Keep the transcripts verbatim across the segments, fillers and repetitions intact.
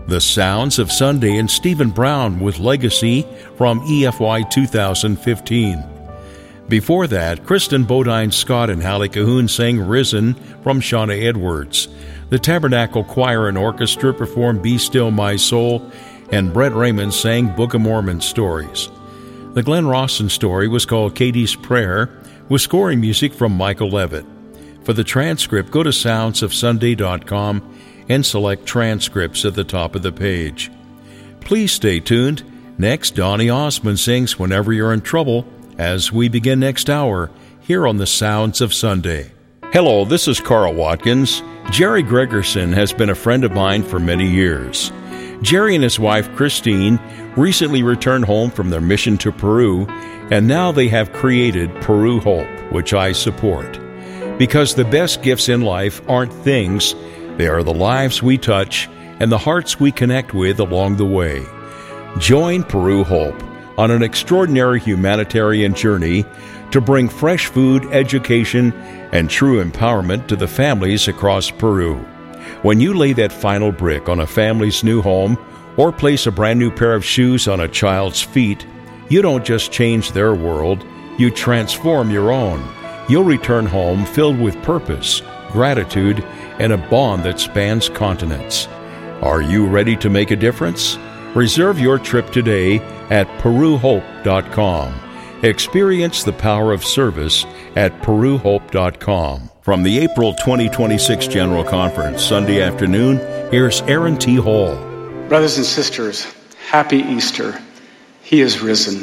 The Sounds of Sunday and Stephen Brown with Legacy from E F Y two thousand fifteen. Before that, Kristen Bodine Scott and Hallie Cahoon sang Risen from Shauna Edwards. The Tabernacle Choir and Orchestra performed Be Still My Soul, and Brett Raymond sang Book of Mormon stories. The Glenn Rawson story was called Katie's Prayer, with scoring music from Michael Levitt. For the transcript, go to sounds of sunday dot com and select Transcripts at the top of the page. Please stay tuned. Next, Donny Osmond sings Whenever You're in Trouble as we begin next hour here on the Sounds of Sunday. Hello, this is Carl Watkins. Jerry Gregerson has been a friend of mine for many years. Jerry and his wife, Christine, recently returned home from their mission to Peru, and now they have created Peru Hope, which I support. Because the best gifts in life aren't things, they are the lives we touch and the hearts we connect with along the way. Join Peru Hope on an extraordinary humanitarian journey to bring fresh food, education, and true empowerment to the families across Peru. When you lay that final brick on a family's new home or place a brand new pair of shoes on a child's feet, you don't just change their world, you transform your own. You'll return home filled with purpose, gratitude, and a bond that spans continents. Are you ready to make a difference? Reserve your trip today at peru hope dot com. Experience the power of service at peru hope dot com. From the April twenty twenty-six General Conference, Sunday afternoon, here's Aaron T. Hall. Brothers and sisters, happy Easter. He is risen.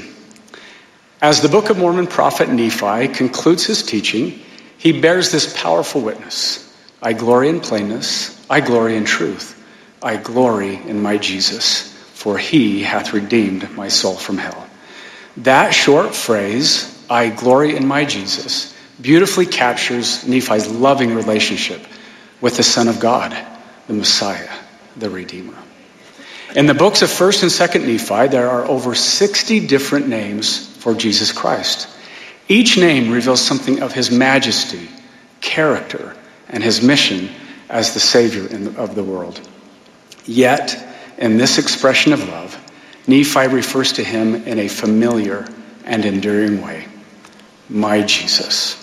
As the Book of Mormon prophet Nephi concludes his teaching, he bears this powerful witness. I glory in plainness, I glory in truth, I glory in my Jesus, for he hath redeemed my soul from hell. That short phrase, I glory in my Jesus, beautifully captures Nephi's loving relationship with the Son of God, the Messiah, the Redeemer. In the books of First and Second Nephi, there are over sixty different names for Jesus Christ. Each name reveals something of his majesty, character, and his mission as the Savior of the world. Yet, in this expression of love, Nephi refers to him in a familiar and enduring way. My Jesus.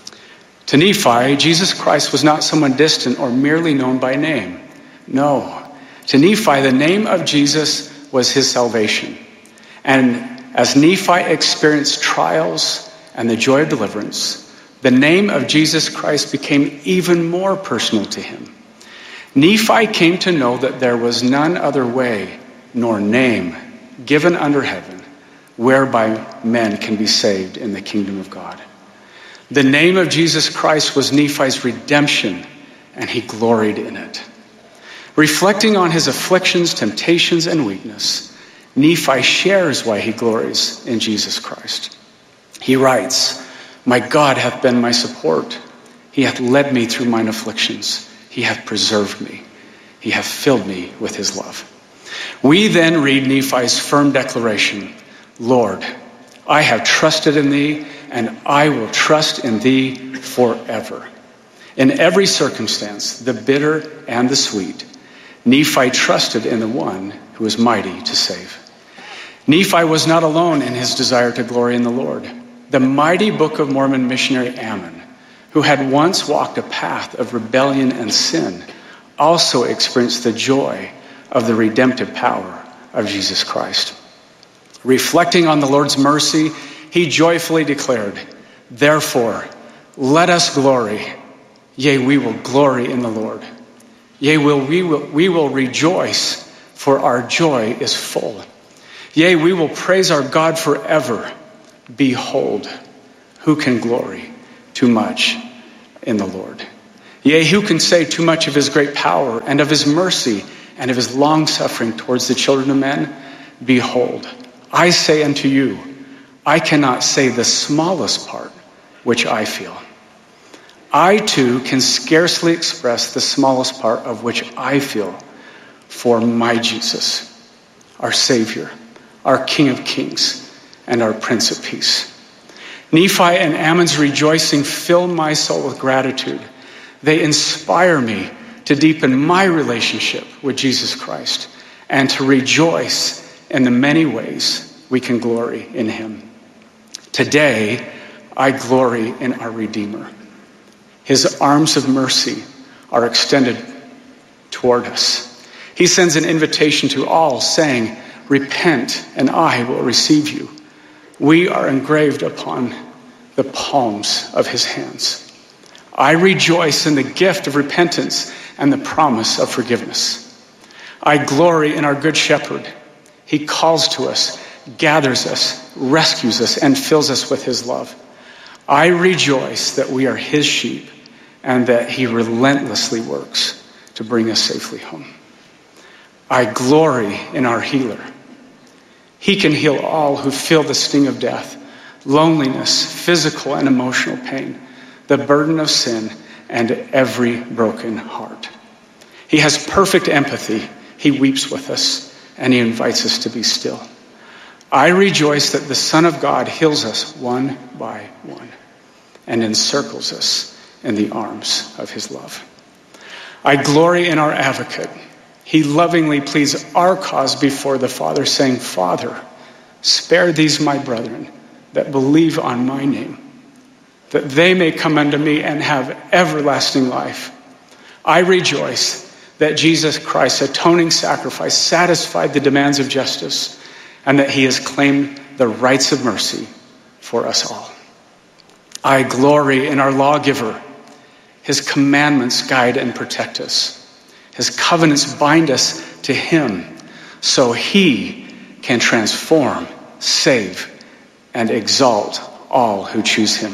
To Nephi, Jesus Christ was not someone distant or merely known by name. No. To Nephi, the name of Jesus was his salvation. And as Nephi experienced trials and the joy of deliverance, the name of Jesus Christ became even more personal to him. Nephi came to know that there was none other way nor name given under heaven whereby men can be saved in the kingdom of God. The name of Jesus Christ was Nephi's redemption, and he gloried in it. Reflecting on his afflictions, temptations, and weakness, Nephi shares why he glories in Jesus Christ. He writes, My God hath been my support. He hath led me through mine afflictions. He hath preserved me. He hath filled me with his love. We then read Nephi's firm declaration, Lord, I have trusted in thee, and I will trust in thee forever. In every circumstance, the bitter and the sweet, Nephi trusted in the one who is mighty to save. Nephi was not alone in his desire to glory in the Lord. The mighty Book of Mormon missionary Ammon, who had once walked a path of rebellion and sin, also experienced the joy of the redemptive power of Jesus Christ. Reflecting on the Lord's mercy, he joyfully declared, Therefore, let us glory. Yea, we will glory in the Lord. Yea, will, we, will, we will rejoice, for our joy is full. Yea, we will praise our God forever. Behold, who can glory too much in the Lord? Yea, who can say too much of his great power and of his mercy and of his long-suffering towards the children of men? Behold, I say unto you, I cannot say the smallest part which I feel. I too can scarcely express the smallest part of which I feel for my Jesus, our Savior, our King of Kings, and our Prince of Peace. Nephi and Ammon's rejoicing fill my soul with gratitude. They inspire me to deepen my relationship with Jesus Christ and to rejoice in the many ways we can glory in him. Today, I glory in our Redeemer. His arms of mercy are extended toward us. He sends an invitation to all, saying, repent, and I will receive you. We are engraved upon the palms of his hands. I rejoice in the gift of repentance and the promise of forgiveness. I glory in our good shepherd. He calls to us, gathers us, rescues us, and fills us with his love. I rejoice that we are his sheep and that he relentlessly works to bring us safely home. I glory in our healer. He can heal all who feel the sting of death, loneliness, physical and emotional pain, the burden of sin, and every broken heart. He has perfect empathy. He weeps with us, and he invites us to be still. I rejoice that the Son of God heals us one by one and encircles us in the arms of his love. I glory in our advocate. He lovingly pleads our cause before the Father, saying, Father, spare these my brethren that believe on my name, that they may come unto me and have everlasting life. I rejoice that Jesus Christ's atoning sacrifice satisfied the demands of justice, and that he has claimed the rights of mercy for us all. I glory in our lawgiver. His commandments guide and protect us. His covenants bind us to him so he can transform, save, and exalt all who choose him.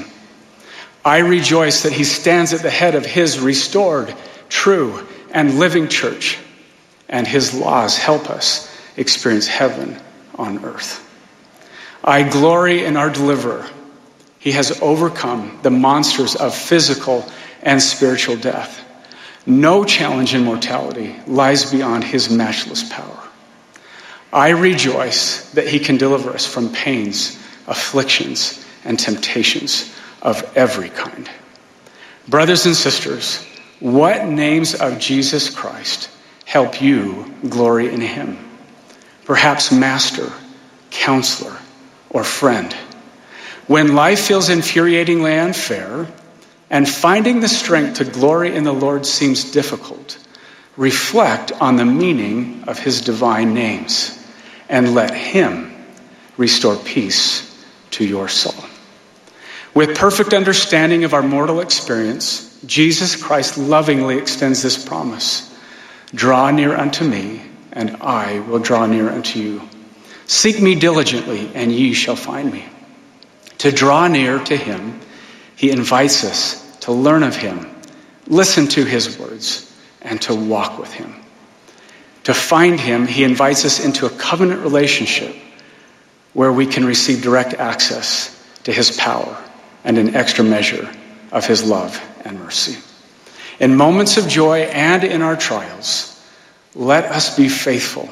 I rejoice that he stands at the head of his restored, true, and living church, and his laws help us experience heaven on earth. I glory in our deliverer. He has overcome the monsters of physical and spiritual death. No challenge in mortality lies beyond his matchless power. I rejoice that he can deliver us from pains, afflictions, and temptations of every kind. Brothers and sisters, what names of Jesus Christ help you glory in him? Perhaps master, counselor, or friend. When life feels infuriatingly unfair and finding the strength to glory in the Lord seems difficult, reflect on the meaning of his divine names and let him restore peace to your soul. With perfect understanding of our mortal experience, Jesus Christ lovingly extends this promise. Draw near unto me, and I will draw near unto you. Seek me diligently, and ye shall find me. To draw near to him, he invites us to learn of him, listen to his words, and to walk with him. To find him, he invites us into a covenant relationship where we can receive direct access to his power and an extra measure of his love and mercy. In moments of joy and in our trials, let us be faithful,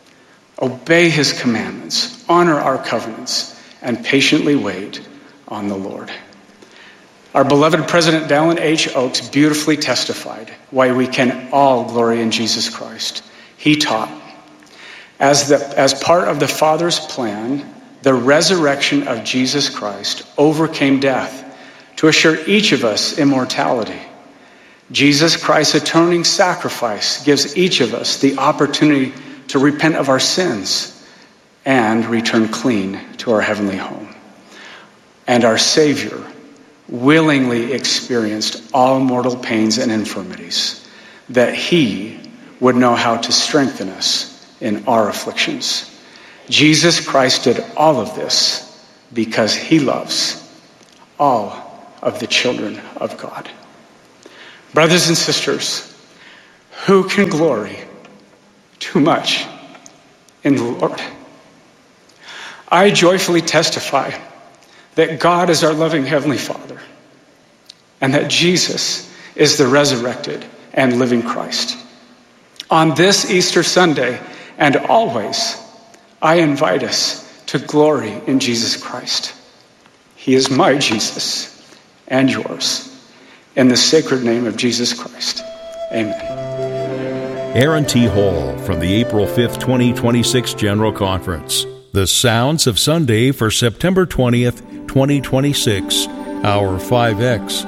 obey his commandments, honor our covenants, and patiently wait on the Lord. Our beloved President Dallin H. Oaks beautifully testified why we can all glory in Jesus Christ. He taught, as, the, as part of the Father's plan, the resurrection of Jesus Christ overcame death to assure each of us immortality. Jesus Christ's atoning sacrifice gives each of us the opportunity to repent of our sins and return clean to our heavenly home. And our Savior willingly experienced all mortal pains and infirmities, that he would know how to strengthen us in our afflictions. Jesus Christ did all of this because he loves all of the children of God. Brothers and sisters, who can glory too much in the Lord? I joyfully testify that God is our loving Heavenly Father and that Jesus is the resurrected and living Christ. On this Easter Sunday and always, I invite us to glory in Jesus Christ. He is my Jesus and yours. In the sacred name of Jesus Christ, amen. Aaron T. Hall from the April fifth, twenty twenty-six General Conference. The Sounds of Sunday for September twentieth, twenty twenty-six, Hour five X.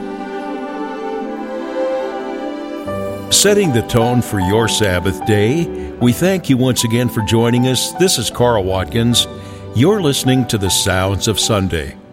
Setting the tone for your Sabbath day, we thank you once again for joining us. This is Carl Watkins. You're listening to the Sounds of Sunday.